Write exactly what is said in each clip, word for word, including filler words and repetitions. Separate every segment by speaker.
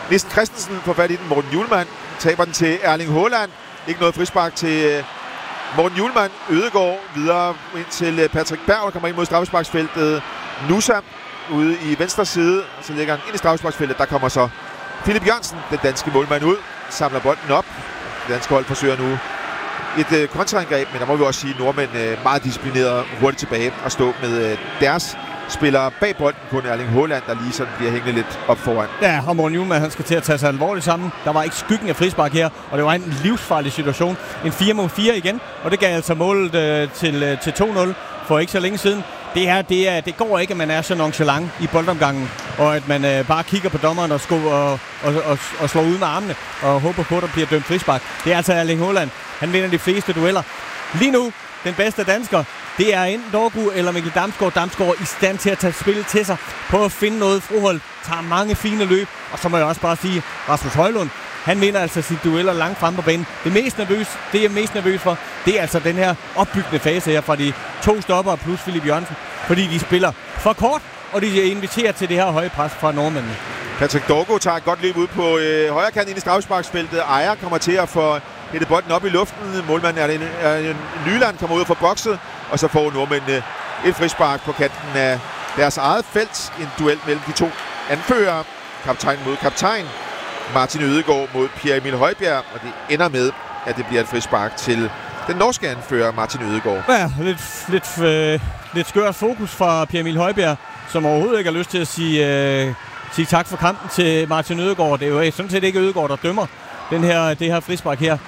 Speaker 1: Nissen Christensen får fat i den. Morten Hjulmand taber den til Erling Haaland. Ikke noget frispark til Morten Hjulmand. Ødegaard videre ind til Patrick Berg, der kommer ind mod straffesparksfeltet. Nusa ude i venstre side, og så lægger han ind i straffesparksfeltet. Der kommer så Philip Jørgensen, den danske målmand, ud, samler bolden op. Det danske hold forsøger nu et øh, kontraangreb, men der må vi også sige, at nordmænd øh, meget disciplineret hurtigt tilbage og stå med øh, deres spillere bag bolden, kun Erling Haaland, der lige sådan bliver hængende lidt op foran.
Speaker 2: Ja, og Morten Hjulmand, han skal til at tage sig alvorligt sammen. Der var ikke skyggen af frispark her, og det var en livsfarlig situation. En fire mod fire igen, og det gav altså målet øh, til, øh, til to nul for ikke så længe siden. Det her, det, er, det går ikke, at man er så nonchalant i boldomgangen, og at man øh, bare kigger på dommeren og, sko og, og, og, og slår ud med armene og håber på, at der bliver dømt frispark. Det er altså Erling Haaland. Han vinder de fleste dueller. Lige nu, den bedste dansker, det er enten Dorgu eller Mikkel Damsgaard. Damsgaard i stand til at tage spillet til sig, på at finde noget. Froholt tager mange fine løb, og så må jeg også bare sige, Rasmus Højlund, han vinder altså sit dueller langt frem på banen. Det mest nervøs, det jeg er mest nervøs for, det er altså den her opbyggende fase her fra de to stopper plus Philip Jørgensen, fordi de spiller for kort, og de inviterer til det her høje pres fra nordmændene.
Speaker 1: Patrick Dorgu tager et godt løb ud på øh, højre kant ind i straffesparksfeltet. Ejer kommer til at få hættet bolden op i luften. Målmanden er, er, er Nyland kommer ud fra bokset, og så får nordmændene et frispark på kanten af deres eget felt. En duel mellem de to anførere. Kaptajn mod kaptajn. Martin Ødegaard mod Pierre Emil Højbjerg, og det ender med, at det bliver et frispark til den norske anfører Martin Ødegaard.
Speaker 2: Ja, lidt, lidt, øh, lidt skørt fokus fra Pierre Emil Højbjerg, som overhovedet ikke har lyst til at sige, øh, sige tak for kampen til Martin Ødegaard. Det er jo sådan set ikke Ødegaard, der dømmer den her, det her frispark her.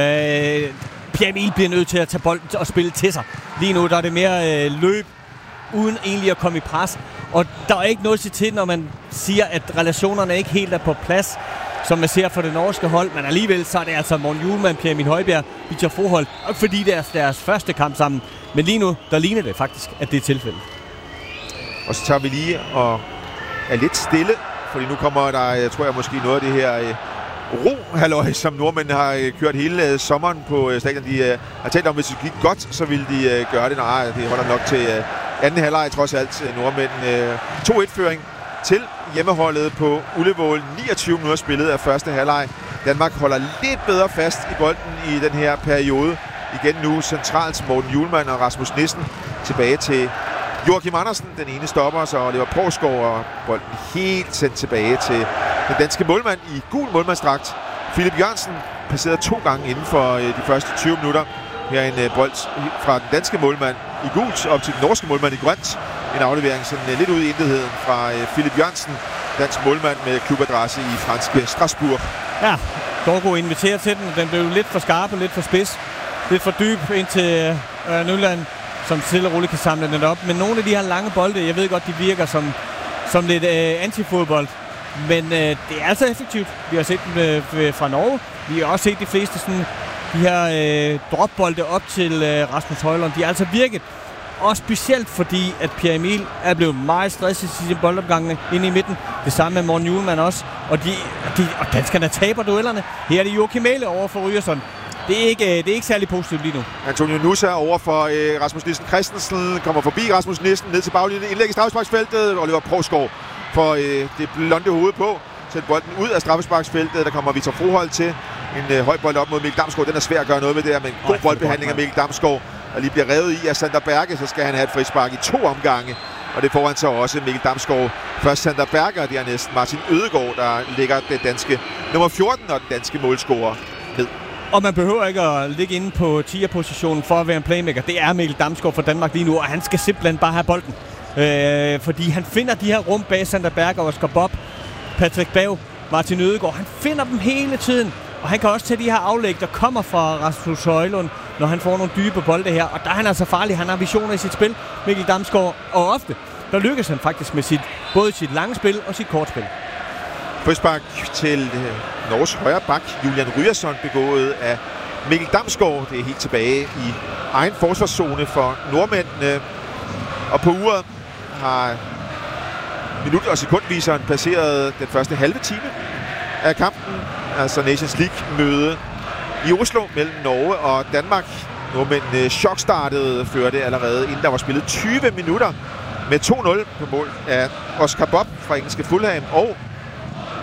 Speaker 2: Øh, Pierre Emil bliver nødt til at tage bolden og spille til sig. Lige nu der er det mere øh, løb, uden egentlig at komme i pres. Og der er ikke noget at sige til, når man siger, at relationerne ikke helt er på plads, som man ser for det norske hold. Men alligevel så er det altså Morten Hjulmand, Pierre Emil Højbjerg, Victor Froholt, og fordi det er deres første kamp sammen. Men lige nu, der ligner det faktisk, at det er tilfældet.
Speaker 1: Og så tager vi lige og er lidt stille, fordi nu kommer der, jeg tror jeg måske noget af det her øh, ro-halløj, som nordmændene har øh, kørt hele øh, sommeren på øh, stadion. De øh, har talt om, hvis det gik godt, så ville de øh, gøre det. Nej, det holder nok til øh, anden halvleg trods alt. Øh, nordmændene øh, to et-føring til hjemmeholdet på Ullevål. niogtyve minutter spillet af første halvleg. Danmark holder lidt bedre fast i bolden i den her periode. Igen nu centralt Morten Hjulmand og Rasmus Nissen tilbage til Joachim Andersen, den ene stopper, så Oliver Poulsgaard, og bolden helt sendt tilbage til den danske målmand i gul målmandsdragt. Philip Jørgensen passerede to gange inden for de første tyve minutter. Her en bold fra den danske målmand i gult op til den norske målmand i grønt. En aflevering sådan lidt ud i intetheden fra Philip Jørgensen, dansk målmand med klubadresse i franske Strasbourg.
Speaker 2: Ja, Dorgo inviterer til den. Den blev lidt for skarp og lidt for spids. Lidt for dyb ind til øh, Nyland, som stille og roligt kan samle den op. Men nogle af de her lange bolde, jeg ved godt, de virker som, som lidt øh, antifodbold. Men øh, det er altså effektivt. Vi har set dem øh, fra Norge. Vi har også set de fleste sådan, de her øh, dropbolde op til øh, Rasmus Højlund. De har altså virket. Og specielt fordi, at Pierre Emil er blevet meget stresset i sine boldopgangene inde i midten. Det samme med Morten Hjulmand også. Og, de, de, og danskerne taber duellerne. Her er det Joachim Mæhle over for Ryerson. Det er, ikke, det er ikke særlig positivt lige nu.
Speaker 1: Antonio Nusa over for øh, Rasmus Nissen Christensen. Kommer forbi Rasmus Nissen ned til baglinjen. Indlæg i straffesparksfeltet. Oliver Poulsgaard får øh, det blonde hoved på. Sætter bolden ud af straffesparksfeltet. Der kommer Victor Froholt til. En øh, høj bold op mod Mikkel Damsgaard. Den er svær at gøre noget med det her. Men god boldbehandling af Mikkel Damsgaard. Og lige bliver revet i af Sander Berge. Så skal han have et frispark i to omgange. Og det får han så også Mikkel Damsgaard. Først Sander Berge, og det er næsten Martin Ødegaard, der ligger den danske nummer fjorten og den danske målscorer ned.
Speaker 2: Og man behøver ikke at ligge inde på tier-positionen for at være en playmaker. Det er Mikkel Damsgaard for Danmark lige nu, og han skal simpelthen bare have bolden. Øh, fordi han finder de her rum bag Sander Berger, Oscar Bob, Patrick Berg, Martin Ødegaard. Han finder dem hele tiden, og han kan også tage de her aflæg, der kommer fra Rasmus Højlund, når han får nogle dybe bolde her. Og der er han altså farlig. Han har visioner i sit spil, Mikkel Damsgaard, og ofte der lykkes han faktisk med sit, både sit lange spil og sit kortspil.
Speaker 1: Frispark til øh, Norges højre bak, Julian Ryerson, begået af Mikkel Damsgaard. Det er helt tilbage i egen forsvarszone for nordmændene. Og på uret har minut- og sekundviseren passeret den første halve time af kampen. Altså Nations League-møde i Oslo mellem Norge og Danmark. Nordmændene chokstartede, førte allerede inden der var spillet tyve minutter med to nul på mål af Oscar Bob fra engelske Fulham og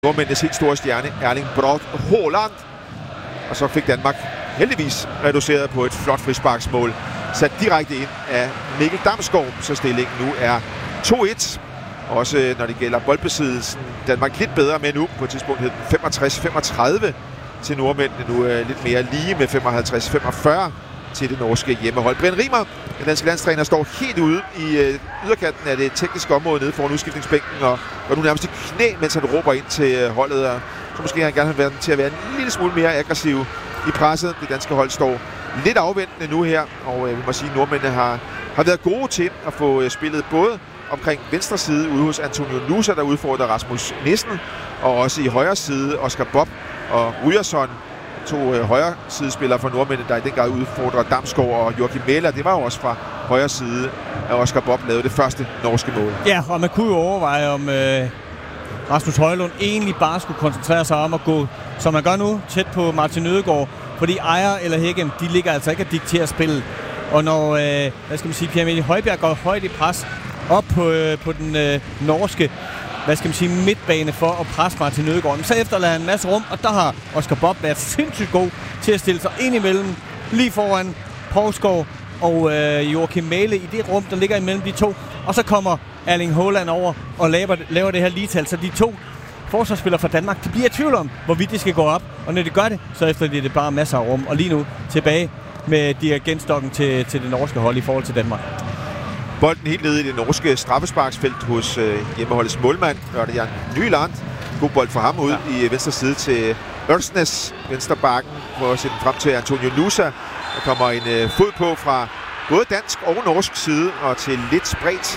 Speaker 1: nordmændenes helt store stjerne, Erling Braut Haaland. Og så fik Danmark heldigvis reduceret på et flot frisparksmål, sat direkte ind af Mikkel Damsgaard, så stillingen nu er to et. Også når det gælder boldbesiddelsen, Danmark lidt bedre med nu. På et tidspunkt hed den femogtres femogtredive til nordmændene, nu er lidt mere lige med femoghalvtreds femogfyrre til det norske hjemmehold. Brian Riemer, den danske landstræner, står helt ude i øh, yderkanten af det tekniske område nede foran udskiftningsbænken og går nu nærmest i knæ, mens han råber ind til øh, holdet. Og så måske han gerne have været til at være en lille smule mere aggressiv i presset. Det danske hold står lidt afventende nu her, og øh, vi må sige, at nordmændene har, har været gode til at få øh, spillet både omkring venstre side ude hos Antonio Nusa, der udfordrer Rasmus Nissen, og også i højre side Oscar Bob og Ryerson, to øh, højre sidespillere fra nordmændene, der i den grad udfordrer Damsgaard og Joachim Mähler. Det var jo også fra højre side, at Oscar Bob lavede det første norske mål.
Speaker 2: Ja, og man kunne jo overveje, om øh, Rasmus Højlund egentlig bare skulle koncentrere sig om at gå, som man gør nu, tæt på Martin Ødegaard, fordi Ejer eller Hækken, de ligger altså ikke at diktere spillet. Og når, øh, hvad skal man sige, Pierre-Emil Højbjerg går højt i pres op på, øh, på den øh, norske, hvad skal man sige, midtbane for at presse Martin Ødegaard, så efterlader han en masse rum, og der har Oscar Bob været sindssygt god til at stille sig ind imellem, lige foran Poulsgaard og øh, Joachim Mähle i det rum, der ligger imellem de to. Og så kommer Erling Haaland over og laver, laver det her ligetal, så de to forsvarsspillere fra Danmark, de bliver i tvivl om, hvorvidt de skal gå op. Og når de gør det, så efterlader det bare masser af rum. Og lige nu tilbage med dirigentstokken til, til det norske hold i forhold til Danmark.
Speaker 1: Bolden helt nede i det norske straffesparksfelt hos øh, hjemmeholdets målmand, Ørjan Nyland. God bold for ham ud ja. i venstre side til Ørsnes, venstre bakken, for at sætte den frem til Antonio Nusa. Der kommer en øh, fod på fra både dansk og norsk side, og til lidt spredt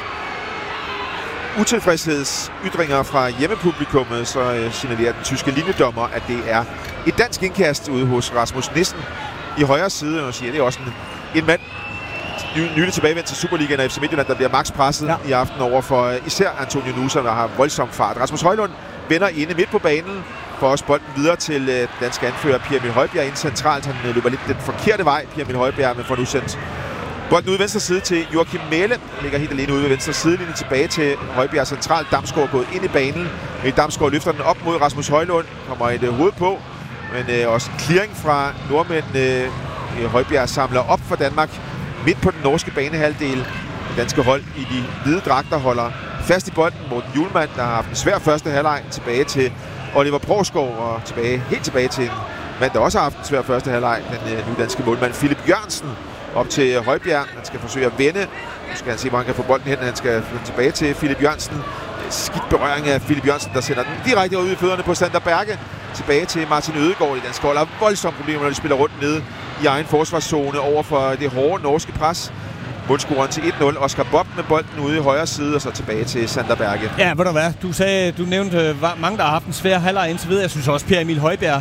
Speaker 1: utilfredshedsytringer fra hjemmepublikummet, så øh, signalerer den tyske linjedommer, at det er et dansk indkast ude hos Rasmus Nissen i højre side, og siger, det er også en, en mand, nyligt tilbagevendt til Superligaen af F C Midtjylland, der bliver max presset ja. i aften over for uh, især Antonio Nusa, der har voldsom fart. Rasmus Højlund vender inde midt på banen, for også bolden videre til uh, danske anfører Pierre-Emil Højbjerg ind centralt. Han uh, løber lidt den forkerte vej, Pierre-Emil Højbjerg, men får nu sendt bolden ud venstre side til Joachim Mähle. Ligger helt alene ude ved venstre sidelinje, tilbage til Højbjerg centralt. Damsgaard gået ind i banen. Damsgaard løfter den op mod Rasmus Højlund. Kommer et uh, hoved på, men uh, også clearing fra nordmænd. Uh, Højbjerg samler op for Danmark midt på den norske banehalvdel. Det danske hold i de hvide dragter holder fast i bolden. Morten Hjulmand, der har haft en svær første halvleg, tilbage til Oliver Provsgaard, og tilbage, helt tilbage til en mand, der også har haft en svær første halvleg, den øh, nye danske målmand Philip Jørgensen, op til Højbjerg. Han skal forsøge at vende. Nu skal han se, hvor han kan få bolden hen. Han skal flytte tilbage til Philip Jørgensen. Skidt berøring af Philip Jørgensen, der sender den direkte ud i fødderne på Sander Berge. Tilbage til Martin Ødegaard. I dansk hold har voldsomme problemer, når de spiller rundt nede i egen forsvarszone over for det hårde norske pres. Målscoren til et nul. Oscar Bob med bolden ude i højre side, og så tilbage til Sander Berge.
Speaker 2: Ja, ved du hvad? Du sagde, du nævnte uh, mange, der har haft en svær halvleg indtil videre. Jeg synes også, Pierre-Emil Højbjerg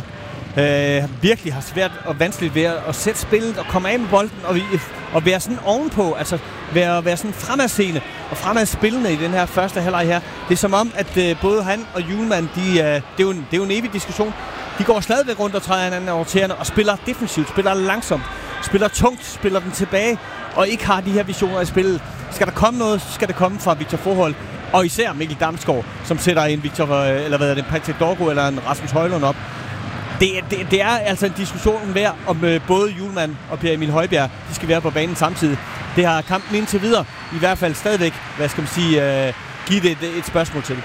Speaker 2: uh, virkelig har svært og vanskeligt ved at sætte spillet og komme af med bolden og, og være sådan ovenpå, altså være, være sådan fremadseende og fremadspillende i den her første halvleg her. Det er som om, at uh, både han og Hjulmand, de, uh, det, er jo en, det er jo en evig diskussion. De går stadigvæk rundt og træder hinanden over tæerne og spiller defensivt, spiller langsomt, spiller tungt, spiller den tilbage og ikke har de her visioner i spillet. Skal der komme noget, så skal det komme fra Victor Forhold, og især Mikkel Damsgaard, som sætter en Victor, eller hvad er det, Patrick Dorgo eller en Rasmus Højlund op. Det, det, det er altså en diskussion værd, om øh, både Hjulmand og Pierre-Emil Højbjerg, de skal være på banen samtidig. Det har kampen indtil videre i hvert fald stadigvæk, hvad skal man sige, øh, givet et, et spørgsmål til.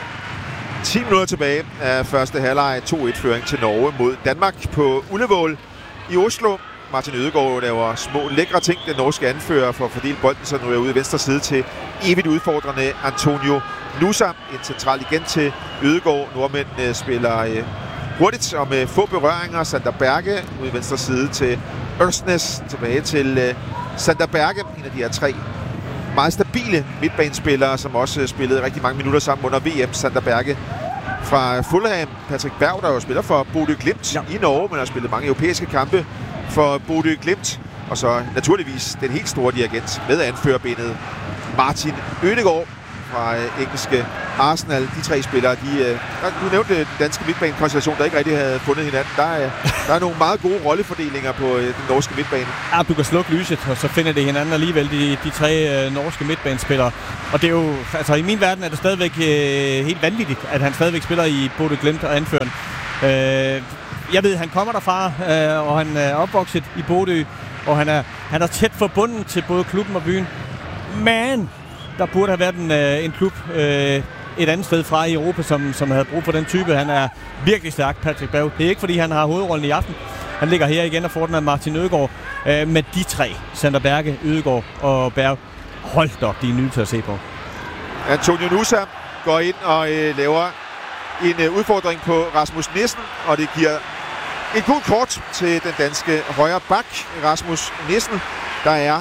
Speaker 1: ti minutter tilbage af første halvleg. to et føring til Norge mod Danmark på Ullevål i Oslo. Martin Ødegaard laver små lækre ting, den norske anfører, for at fordele bolden, så nu er ude i venstre side til evigt udfordrende Antonio Nusa. En central igen til Ødegaard. Nordmændene spiller øh, hurtigt og med få berøringer. Sander Berge ude i venstre side til Ørsnes. Tilbage til øh, Sander Berge, en af de her tre meget stabile midtbanespillere, som også spillede rigtig mange minutter sammen under V M. Sander Berge fra Fulham. Patrick Berg, der jo spiller for Bodø Glimt ja. i Norge, men har spillet mange europæiske kampe for Bodø Glimt. Og så naturligvis den helt store dirigent med anførerbenet Martin Ødegaard fra engelske Arsenal, de tre spillere, de, øh, du nævnte den danske midtbanekonstellation, der ikke rigtig havde fundet hinanden. Der er, der er nogle meget gode rollefordelinger på øh, den norske midtbane.
Speaker 2: Ja, du kan slukke lyset, og så finder det hinanden alligevel, de, de tre øh, norske midtbanespillere. Og det er jo, altså i min verden er det stadigvæk øh, helt vanvittigt, at han stadigvæk spiller i Bodø Glimt og anføren. Øh, jeg ved, han kommer derfra, øh, og han er opvokset i Bodø, og han er, han er tæt forbundet til både klubben og byen. Men der burde have været en, øh, en klub øh, et andet sted fra i Europa, som, som havde brug for den type. Han er virkelig stærk, Patrick Berg. Det er ikke, fordi han har hovedrollen i aften. Han ligger her igen og får den af Martin Ødegaard. Øh, med de tre, Sander Berge, Ødegaard og Berg, hold da op, de er nye til at se på.
Speaker 1: Antonio Nusa går ind og øh, laver en øh, udfordring på Rasmus Nissen, og det giver et gult kort til den danske højre bak, Rasmus Nissen, der er,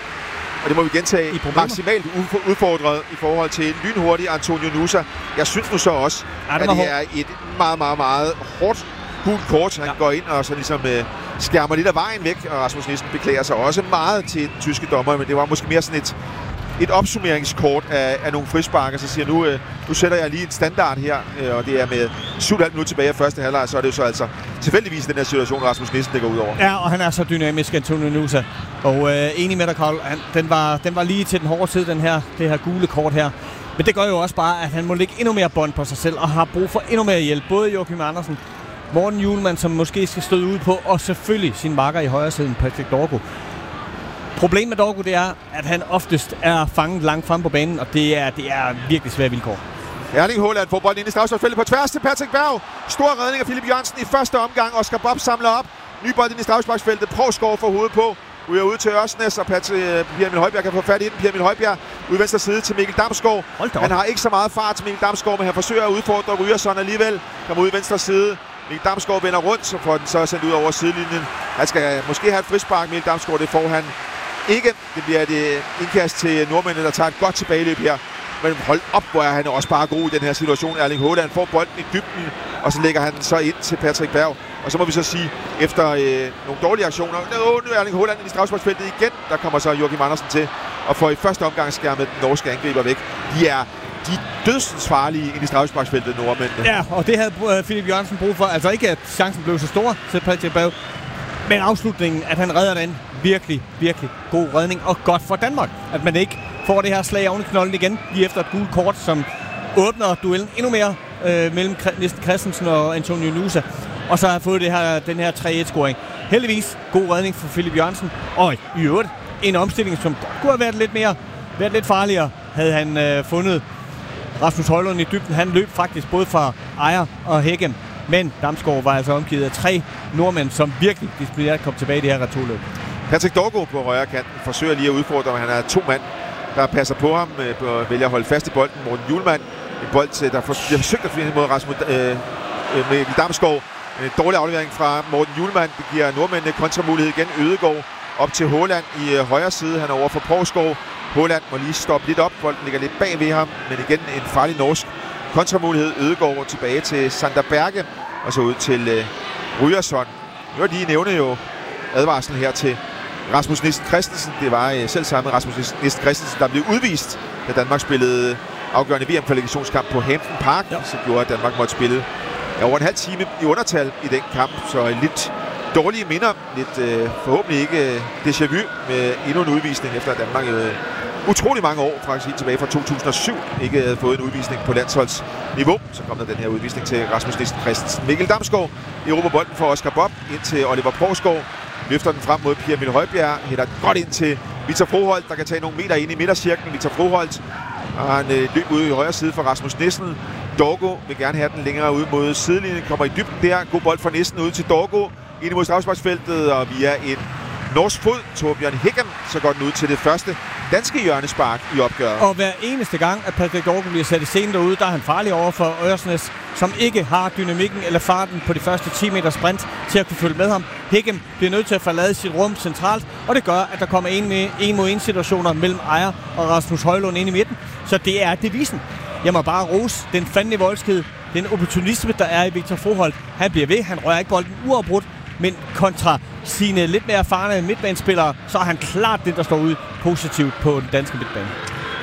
Speaker 1: og det må vi gentage, maksimalt udfordret i forhold til lynhurtig Antonio Nusa. Jeg synes nu så også, ja, det at det er et meget, meget, meget hårdt gult kort. Han ja. går ind og så ligesom øh, skærmer lidt af vejen væk, og Rasmus Nissen beklager sig også meget til den tyske dommer, men det var måske mere sådan et et opsummeringskort af, af nogle frisparker, så siger nu, øh, nu sætter jeg lige en standard her, øh, og det er med syv komma fem minutter tilbage i første halvleg, så er det jo så altså tilfældigvis den her situation, Rasmus Nissen, der går ud over.
Speaker 2: Ja, og han er så dynamisk, Antonio Nusa. Og øh, enig med dig, Carl, han, den, var, den var lige til den hårde side, den her, det her gule kort her. Men det gør jo også bare, at han må lægge endnu mere bånd på sig selv, og har brug for endnu mere hjælp. Både Joachim Andersen, Morten Hjulmand, som måske skal støde ud på, og selvfølgelig sin makker i højre siden, Patrick Dorgo. Problemet med Dorgo, det er, at han oftest er fanget langt frem på banen, og det er, det er virkelig svære vilkår.
Speaker 1: Erling Haaland får bolden ind i strafsparksfeltet på tværs til Patrick Berg. Stor redning af Philip Jørgensen i første omgang. Oscar Bob samler op. Ny bold ind i strafsparksfeltet. Provsgaard får hovedet på. Ryger ud til Ørsnes, og Pierre Emil Højbjerg kan få fat i den. Pierre Emil Højbjerg ud venstre side til Mikkel Damsgaard. Han har ikke så meget fart til Mikkel Damsgaard, men han forsøger at udfordre Ryerson alligevel. Kommer ud i venstre side. Mikkel Damsgaard vender rundt, så får den så sendt ud over sidelinjen. Han skal måske have et frispark. Mikkel Damsgaard, det får han ikke. Det bliver et indkast til nordmændene, der tager et godt tilbageløb her. Men hold op, hvor er han også bare god i den her situation. Erling Haaland får bolden i dybden, og så lægger han den så ind til Patrick Berg. Og så må vi så sige, efter øh, nogle dårlige aktioner, nu er Erling Haaland i strafsparksfeltet igen. Der kommer så Joachim Andersen til, og får i første omgang skærmet den norske angriber væk. De er de dødsensfarlige ind i strafsparksfeltet, nordmændene.
Speaker 2: Ja, og det havde uh, Philip Jørgensen brug for. Altså ikke, at chancen blev så stor til Patrick Berg, men afslutningen, at han redder den, virkelig, virkelig god redning, og godt for Danmark, at man ikke får det her slag oven i knolden igen, lige efter et gult kort, som åbner duellen endnu mere øh, mellem Nissen Christensen og Antonio Nusa, og så har fået det her, den her tre et-scoring. Heldigvis god redning for Philip Jørgensen, og i øvrigt en omstilling, som kunne have været lidt mere, været lidt farligere, havde han øh, fundet Rasmus Højlund i dybden. Han løb faktisk både fra Ejer og Hækken, men Damsgaard var altså omgivet af tre nordmænd, som virkelig disciplinært kom tilbage i det her returløb.
Speaker 1: Patrick Dorgo på højre kanten forsøger lige at udfordre, men han er to mand, der passer på ham, øh, vælger at holde fast i bolden. Morten Hjulmand, en bold, der bliver forsøgt at finde mod Rasmus øh, med Damsgaard. En dårlig aflevering fra Morten Hjulmand. Det giver nordmændene kontramulighed igen. Ødegaard op til Haaland i øh, højre side. Han er over for Provsgaard. Haaland må lige stoppe lidt op. Bolden ligger lidt bag ved ham, men igen en farlig norsk kontramulighed. Ødegaard tilbage til Sander Berge, og så ud til øh, Ryerson. Nu er de nævne jo advarslen her til Rasmus Nissen Christensen. Det var øh, selv samme Rasmus Nissen Christensen, der blev udvist, da Danmark spillede afgørende V M-kvalifikationskamp på Hampden Park, ja. Så gjorde, at Danmark måtte spille ja, over en halv time i undertal i den kamp. Så lidt dårlige minder, lidt øh, forhåbentlig ikke øh, déjà vu med endnu en udvisning, efter at Danmark øh, utrolig mange år, faktisk helt tilbage fra to tusind og syv, ikke havde fået en udvisning på landsholdsniveau. Så kom der den her udvisning til Rasmus Nissen Christensen. Mikkel Damsgaard erobrer bolden for Oscar Bob ind til Oliver Provsgaard. Løfter den frem mod Pierre Emil Højbjerg. Hætter godt ind til Victor Froholt, der kan tage nogle meter ind i midtercirklen. Victor Froholt og han øh, løb ud i højre side for Rasmus Nissen. Dorgo vil gerne have den længere ud mod sidelinjen. Kommer i dybden der. God bold fra Nissen ud til Dorgo. Ind mod strafsparksfeltet, og via en norsk fod, Torbjørn Hækken, så går den ud til det første danske hjørnespark i opgøret.
Speaker 2: Og hver eneste gang, at Patrick Dorgo bliver sat i scenen derude, der er han farlig over for Ørsnes, som ikke har dynamikken eller farten på de første ti meter sprint til at kunne følge med ham. Hækken bliver nødt til at forlade sit rum centralt, og det gør, at der kommer en, med, en mod en situationer mellem Ejer og Rasmus Højlund ind i midten. Så det er devisen. Jeg må bare rose den fandme voldsked, den opportunisme, der er i Victor Froholt. Han bliver ved, han rører ikke bolden uafbrudt, men kontra sine lidt mere erfarne midtbanespillere, så er han klart det, der står ud positivt på den danske midtbane.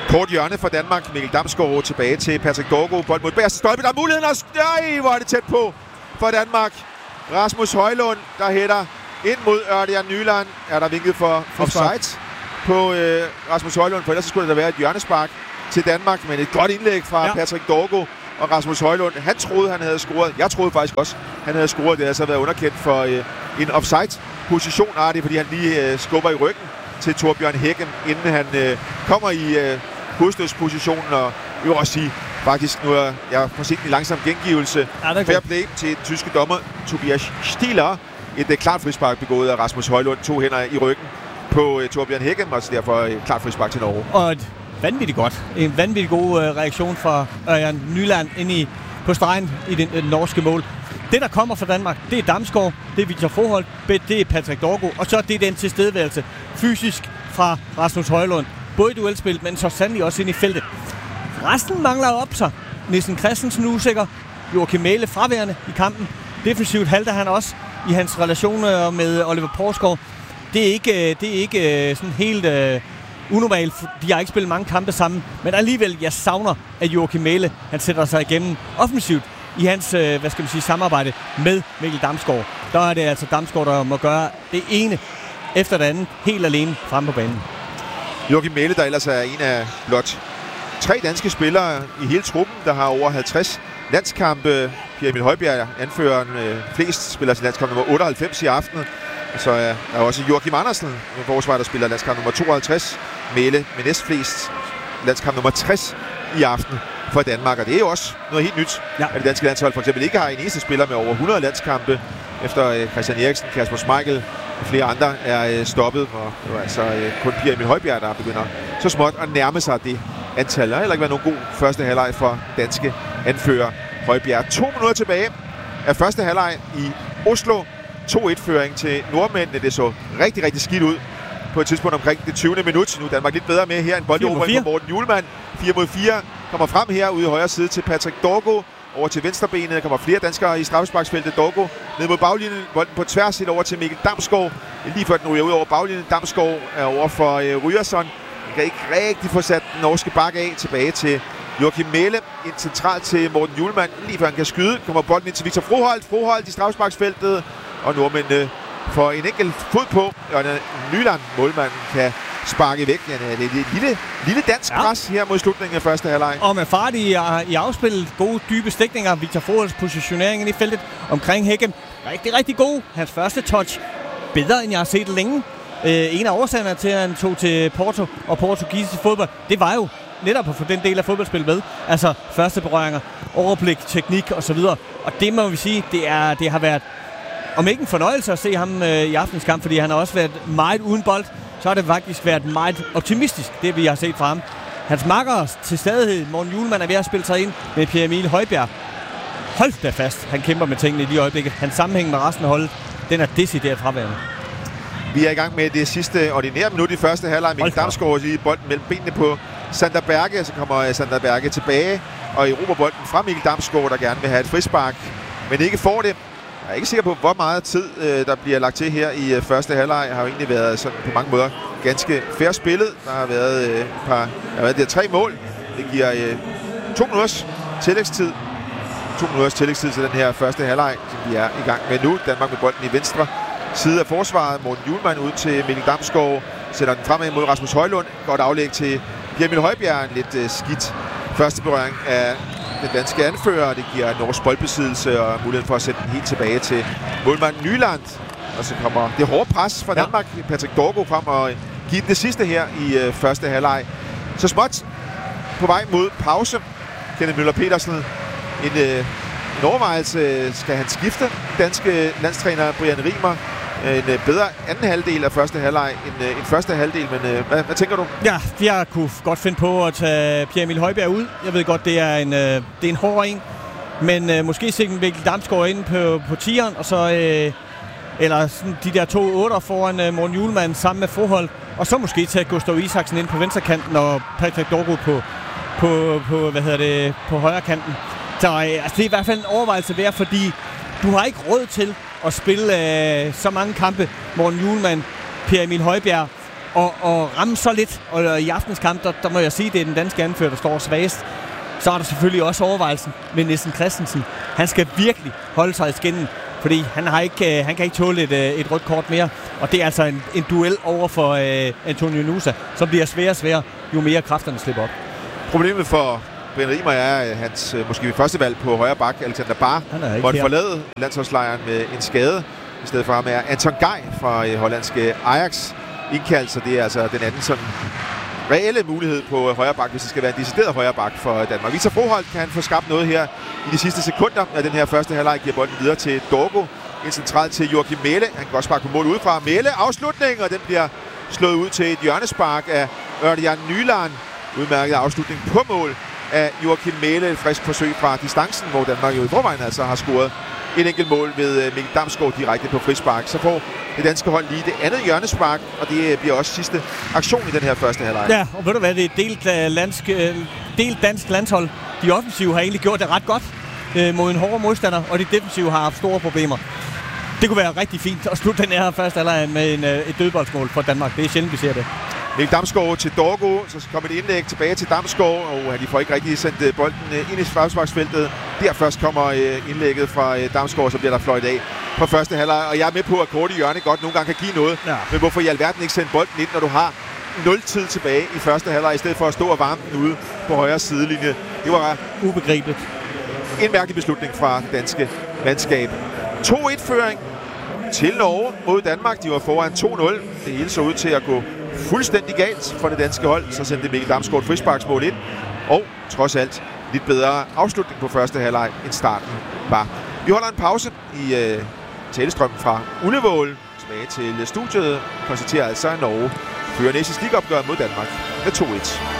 Speaker 1: Kort hjørne for Danmark. Mikkel Damsgaard tilbage til Patrick Dorgo. Bold mod bagerste stolpe. Der er muligheden. Og nej, hvor er det tæt på for Danmark. Rasmus Højlund, der hætter ind mod Ørjan Nyland. Er der vinket for offside på øh, Rasmus Højlund? For ellers skulle der være et hjørnespark til Danmark. Men et godt indlæg fra ja. Patrick Dorgo og Rasmus Højlund. Han troede, han havde scoret. Jeg troede faktisk også, han havde scoret. Det har så været underkendt for øh, en offside-position. Ah, det er, fordi han lige øh, skubber i ryggen til Torbjørn Hækken, inden han øh, kommer i øh, hovedstødspositionen. Og jeg vil også sige, faktisk nu er jeg forsigtig langsom gengivelse. Ja, fair play til den tyske dommer Tobias Stieler. Et øh, klart frispark begået af Rasmus Højlund. To hænder i ryggen på øh, Torbjørn Hækken, og så derfor et øh, klart frispark til Norge.
Speaker 2: Og et vanvittigt godt. En vanvittig god øh, reaktion fra Ørjan Nyland ind i, på stregen i det øh, norske mål. Det, der kommer fra Danmark, det er Damsgaard, det er Victor Froholt, det er Patrick Dorgo, og så det er den tilstedeværelse fysisk fra Rasmus Højlund. Både i duelspil, men så sandelig også ind i feltet. Resten mangler op sig. Nielsen Christensen usikker. Joachim Mæhle fraværende i kampen. Defensivt halter han også i hans relationer med Oliver Porsgaard. Det er ikke, det er ikke sådan helt uh, unormalt. De har ikke spillet mange kampe sammen. Men alligevel, jeg savner, at Joachim Mæhle, han sætter sig igennem offensivt i hans, uh, hvad skal man sige, samarbejde med Mikkel Damsgaard. Der er det altså Damsgaard, der må gøre det ene efter det andet, helt alene frem på banen.
Speaker 1: Joachim Mæhle, der ellers er en af blot tre danske spillere i hele truppen, der har over halvtreds landskampe. Pierre Emil Højbjerg, anføreren, øh, flest spiller til landskamp nummer otteoghalvfems i aften. Og så er der også Joachim Andersen, en forsvar, der spiller landskamp nummer tooghalvtreds. Mæhle med næstflest landskamp nummer tres i aften for Danmark. Og det er jo også noget helt nyt, ja. At det danske landshold for eksempel ikke har en eneste spiller med over hundrede landskampe, efter øh, Christian Eriksen, Kasper Schmeichel og flere andre er øh, stoppet. Og det var altså øh, kun Pierre Emil Højbjerg, der begynder så småt at nærme sig det antal. Der har heller ikke været nogen god første halvleg for danske anfører Højbjerg. To minutter tilbage af første halvleg i Oslo. to et-føring til nordmændene. Det så rigtig, rigtig skidt ud på et tidspunkt omkring det tyvende minut. Nu er Danmark lidt bedre med her. En bolderobring fra Morten Hjulmand. fire mod fire kommer frem her ude i højre side til Patrick Dorgo. Over til venstrebenet. Der kommer flere danskere i straffesparksfeltet. Dorgo ned mod baglinjen. Bolden på tværs helt over til Mikkel Damsgaard. Lige før den ryger ud over baglinjen. Damsgaard er over for øh, Ryerson. Han kan ikke rigtig få sat den norske bakke af. Tilbage til Joachim Mæhle. En central til Morten Hjulmand. Lige før han kan skyde. Kommer bolden ind til Victor Froholt. Froholt i straffesparksfeltet. Og nordmændene får en enkelt fod på. Og Nyland, målmanden, kan sparke væk. Ja, det er et lille, lille dansk ja. pres her mod slutningen af første halvleg.
Speaker 2: Og med fart i, i afspillet. Gode, dybe stikninger. Victor Froholts positionering i feltet omkring Hækken. Rigtig, rigtig god. Hans første touch. Bedre, end jeg har set længe. Øh, en af årsagerne til, at han tog til Porto og portugisisk fodbold, det var jo netop at få den del af fodboldspillet med. Altså første berøringer, overblik, teknik osv. Og det må vi sige, det, er, det har været, om ikke en fornøjelse at se ham øh, i aftens kamp, fordi han har også været meget uden bold, så har det faktisk været meget optimistisk, det vi har set fra ham. Hans makker til stadighed, Morten Hjulmand, er ved at spille sig ind med Pierre Emil Højbjerg. Hold da fast, han kæmper med tingene i de øjeblikket. Hans sammenhæng med resten af holdet, den er decideret fraværende.
Speaker 1: Vi er i gang med det sidste ordinære minut i første halvleg. Mikkel Damsgaard lige bolden mellem benene på Sander Berge. Så kommer Sander Berge tilbage og erobrer bolden fra Mikkel Damsgaard, der gerne vil have et frispark, men ikke får det. Jeg er ikke sikker på, hvor meget tid øh, der bliver lagt til her i øh, første halvleg. Jeg har jo egentlig været sådan på mange måder ganske fair spillet. Der har været øh, et par, der har været de tre mål. Det giver øh, to minutters tillægstid. To minutters tillægstid til den her første halvleg, som vi er i gang med nu. Danmark med bolden i venstre side af forsvaret. Morten Hjulmand ud til Mikkel Damsgaard. Sætter den fremad mod Rasmus Højlund. Godt aflæg til Pierre Emil Højbjerg. En lidt øh, skidt første berøring af den danske anfører. Det giver norsk boldbesiddelse og muligheden for at sætte den helt tilbage til målmand Nyland. Og så kommer det hårde pres fra Danmark. Ja. Patrick Dorgo frem og giver den det sidste her i øh, første halvleg. Så småt på vej mod pause. Kenneth Møller Petersen. En, øh, en overvejelse. Skal han skifte? Danske landstræner Brian Riemer. En øh, bedre anden halvdel af første halvleg end, øh, end første halvdel, men øh, hvad, hvad tænker du?
Speaker 2: Ja, jeg kunne godt finde på at tage Pierre Emil Højbjerg ud. Jeg ved godt, det er en, øh, det er en hård en, men øh, måske se Mikkel Damsgaard ind på, på tieren, og så øh, eller sådan de der to otter foran øh, Morten Hjulmand sammen med Froholt, og så måske tage Gustav Isaksen ind på venstrekanten og Patrick Dorgo på, på, på, hvad hedder det, på højrekanten. Så øh, altså, det er i hvert fald en overvejelse værd, fordi du har ikke råd til at spille øh, så mange kampe, Morten Hjulmand, Pierre Emil Højbjerg, og, og ramme så lidt. Og i aftens kamp, der, der må jeg sige, at det er den danske anfører, der står svagest. Så er der selvfølgelig også overvejelsen med Nielsen Christensen. Han skal virkelig holde sig i skinnen, fordi han, har ikke, han kan ikke tåle et, et rødt kort mere. Og det er altså en, en duel over for uh, Antonio Nusa, som bliver sværere og sværere, jo mere kræfterne slipper op.
Speaker 1: Problemet for Brian Riemer er hans måske første valg på højre bak, Alexander Bahr, hvor han forlade landsholdslejren med en skade. I stedet for ham er Anton Gej fra uh, hollandske Ajax indkaldt, så det er altså den anden sådan reelle mulighed på højre bak, hvis det skal være en decideret højre bak for Danmark. Victor Froholt kan få skabt noget her i de sidste sekunder af den her første halvleg, giver bolden videre til Dorgo. En central til Joachim Mæhle. Han kan godt sparke på mål udefra. Mæhle afslutning, og den bliver slået ud til et hjørnespark af Ørjan Nyland. Udmærket afslutning på mål af Joachim Mæhle. Et frisk forsøg fra distancen, hvor Danmark jo i forvejen altså har scoret et enkelt mål ved Mikkel Damsgaard direkte på frispark. Så får det danske hold lige det andet hjørnespark, og det bliver også sidste aktion i den her første halvleg.
Speaker 2: Ja, og ved du hvad, det er delt, uh, landsk, uh, delt dansk landshold. De offensive har egentlig gjort det ret godt uh, mod en hårdere modstander, og de defensive har haft store problemer. Det kunne være rigtig fint at slutte den her første halvleg med en, uh, et dødboldsmål for Danmark. Det er sjældent, vi ser det.
Speaker 1: Mikkel Damsgaard til Dorgo, så kommer et indlæg tilbage til Damsgaard, og de får ikke rigtig sendt bolden ind i straffesparksfeltet. Der først kommer indlægget fra Damsgaard, så bliver der fløjt af på første halvleg. Og jeg er med på, at kort i hjørne godt nogle gange kan give noget. Ja. Men hvorfor i alverden ikke sende bolden ind, når du har nul tid tilbage i første halvleg, i stedet for at stå og varme den ude på højre sidelinje? Det var
Speaker 2: ubegribeligt.
Speaker 1: En mærkelig beslutning fra det danske mandskab. to et-føring til Norge mod Danmark. De var foran to nul. Det hele så ud til at gå fuldstændig galt for det danske hold. Så sendte Mikkel Damsgaard frisparksmål ind. Og trods alt lidt bedre afslutning på første halvleg end starten var. Vi holder en pause i øh, talestrømmen fra Ullevål. Tilbage til studiet. Konstaterer altså, at Norge fører næste stikopgør mod Danmark med to et.